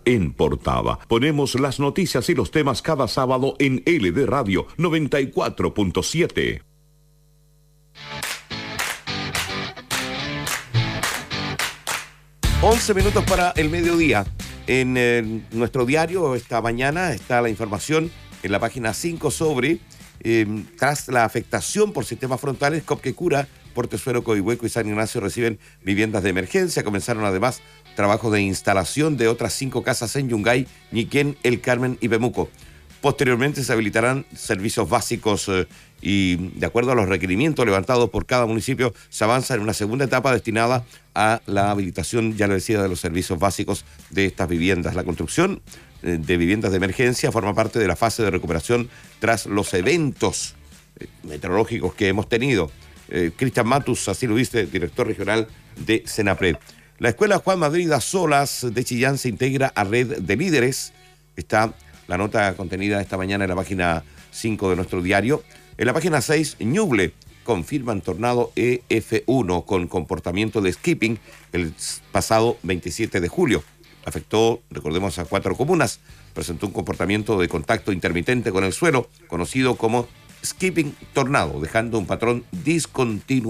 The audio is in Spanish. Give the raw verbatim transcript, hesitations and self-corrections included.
en portada. Ponemos las noticias y los temas cada sábado en L D Radio noventa y cuatro punto siete. once minutos para el mediodía. En eh, nuestro diario esta mañana está la información en la página cinco sobre, eh, tras la afectación por sistemas frontales, Copquecura, Portezuelo, Coihueco y San Ignacio reciben viviendas de emergencia. Comenzaron además trabajos de instalación de otras cinco casas en Yungay, Ñiquén, El Carmen y Pemuco. Posteriormente se habilitarán servicios básicos eh, y, de acuerdo a los requerimientos levantados por cada municipio, se avanza en una segunda etapa destinada a la habilitación, ya lo decía, de los servicios básicos de estas viviendas. La construcción eh, de viviendas de emergencia forma parte de la fase de recuperación tras los eventos eh, meteorológicos que hemos tenido. Eh, Cristian Matus, así lo dice, director regional de Senapred. La Escuela Juan Madrid a Solas de Chillán se integra a Red de Líderes. Está la nota contenida esta mañana en la página cinco de nuestro diario. En la página seis, Ñuble confirman tornado E F uno con comportamiento de skipping el pasado veintisiete de julio. Afectó, recordemos, a cuatro comunas. Presentó un comportamiento de contacto intermitente con el suelo, conocido como skipping tornado, dejando un patrón discontinuo